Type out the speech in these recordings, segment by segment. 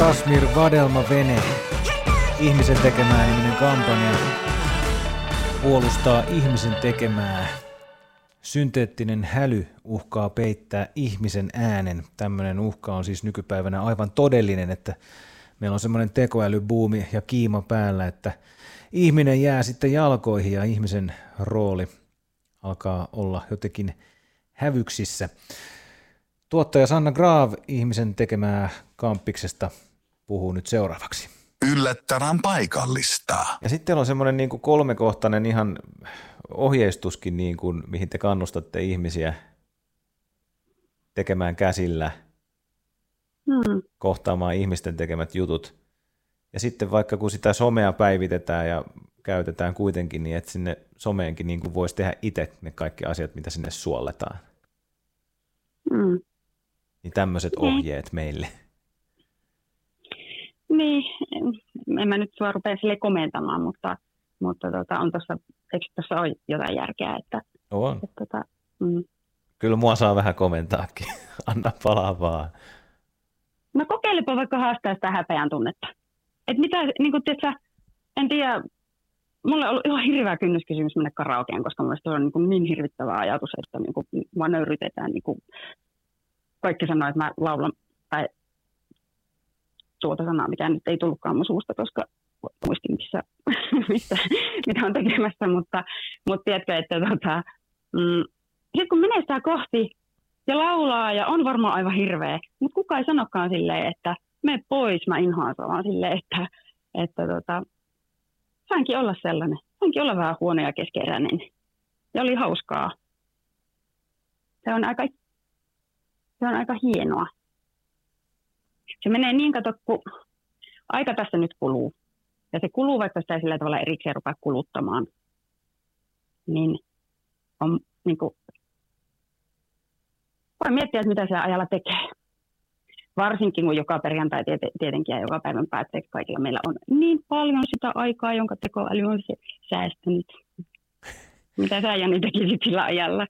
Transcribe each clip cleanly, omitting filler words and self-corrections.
Kasmir Vadelma Vene, ihmisen tekemää niminen kampanja, puolustaa ihmisen tekemää. Synteettinen häly uhkaa peittää ihmisen äänen. Tämmöinen uhka on siis nykypäivänä aivan todellinen, että meillä on semmoinen tekoälybuumi ja kiima päällä, että ihminen jää sitten jalkoihin ja ihmisen rooli alkaa olla jotenkin hävyksissä. Tuottaja Sanna Graav ihmisen tekemää Kampiksesta puhuu nyt seuraavaksi. Yllättävän paikallista. Ja sitten on semmoinen niin kuin kolmekohtainen ihan ohjeistuskin, niin kuin, mihin te kannustatte ihmisiä tekemään käsillä, kohtaamaan ihmisten tekemät jutut. Ja sitten vaikka kun sitä somea päivitetään ja käytetään kuitenkin, niin että sinne someenkin niin kuin voisi tehdä itse ne kaikki asiat, mitä sinne suolletaan. Niin tämmöiset ohjeet meille. Niin, en mä nyt sua rupea sille komentamaan, mutta on tuossa, eikö tuossa ole jotain järkeä? Että, on. Kyllä mua saa vähän komentaakin. Anna palaa vaan. No kokeilepa vaikka haastaa sitä häpeän tunnetta. Että mitä, niin kuin tiedätkö, en tiedä, mulle on ollut ihan hirveä kynnyskysymys mennä karaokeen, koska mulle se on niin hirvittävä ajatus, että niin kuin, mua nöyrytetään. Niin kuin, kaikki sanoo, että mä laulan tai tuota sanaa, mikä nyt ei tullutkaan mun suusta, koska muistin mitä on tekemässä, mutta tiedätkö, että sitten kun menee sitä kohti ja laulaa ja on varmaan aivan hirveä, mutta kukaan ei sanokaan silleen, että mene pois, mä inhoan sua, vaan silleen, että sainkin olla sellainen, sainkin olla vähän huono ja keskeräinen ja oli hauskaa. Se on aika hienoa. Se menee niin, kato, kun aika tässä nyt kuluu. Ja se kuluu, vaikka sitä ei sillä tavalla erikseen rupea kuluttamaan. Niin on niin kuin, voi miettiä, että mitä se ajalla tekee. Varsinkin, kun joka perjantai tietenkin ja joka päivän päätteeksi kaikilla meillä on niin paljon sitä aikaa, jonka tekoäly on säästänyt. Mitä sä, Jani, tekisit sillä ajalla?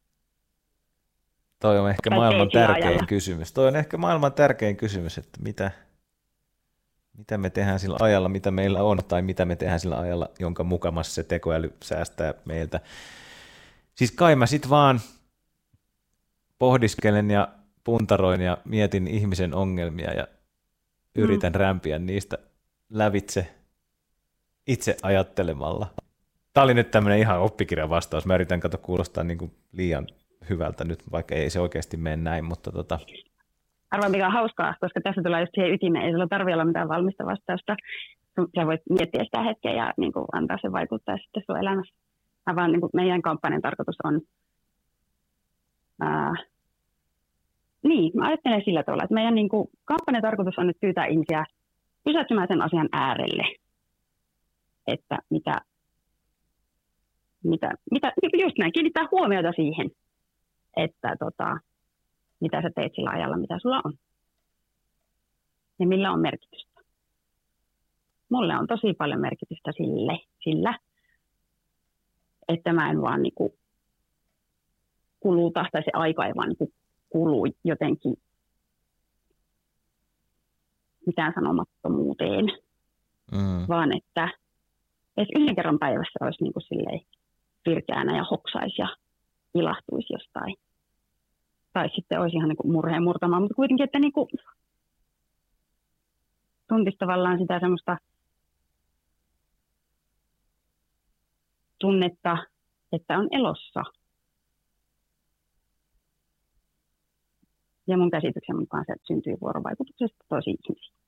Toi on ehkä maailman tärkein kysymys. Toi on ehkä maailman tärkein kysymys, että mitä me tehdään sillä ajalla, mitä meillä on, tai mitä me tehdään sillä ajalla, jonka mukamassa se tekoäly säästää meiltä. Siis kai mä sit vaan pohdiskelen ja puntaroin ja mietin ihmisen ongelmia ja yritän rämpiä niistä lävitse itse ajattelemalla. Tää oli nyt tämmönen ihan oppikirjan vastaus. Mä yritän kuulostaa niin kuin liian hyvältä nyt, vaikka ei se oikeasti mene näin, mutta Arvoin, mikä on hauskaa, koska tässä tulee just siihen ytimeen, ei sulla tarvitse olla mitään valmista vastausta. Sä voit miettiä sitä hetkeä ja niin kuin, antaa sen vaikuttaa sitten sun elämässä. Vaan niin kuin, meidän kampanjan tarkoitus on, mä ajattelen sillä tavalla, että meidän niin kuin, kampanjan tarkoitus on nyt pyytää ihmisiä pysähtymään sen asian äärelle, että mitä just näin, kiinnittää huomiota siihen, että mitä sä teet sillä ajalla, mitä sulla on. Ja millä on merkitystä. Mulle on tosi paljon merkitystä sillä, että mä en vaan niinku kuluta, tai se aika ei vaan niinku kulu jotenkin mitään sanomattomuuteen, vaan että edes yhden kerran päivässä olisi niinku silleen virkeänä ja hoksaisi ja ilahtuisi jostain. Tai sitten olisi ihan niin murheen murtamaan, mutta kuitenkin, että niin kuin tuntisi tavallaan sitä semmoista tunnetta, että on elossa. Ja mun käsityksen mukaan se syntyy vuorovaikutuksesta toisiin ihmisiin.